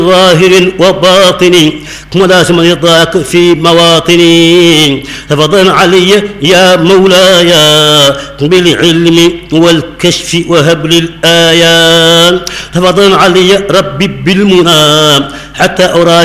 ظاهر وباطن ولازم رضاك في مواطني. تفضل علي يا مولاي بالعلم والكشف وهب لي الآيات. تفضل علي ربي بالمنى حتى أرى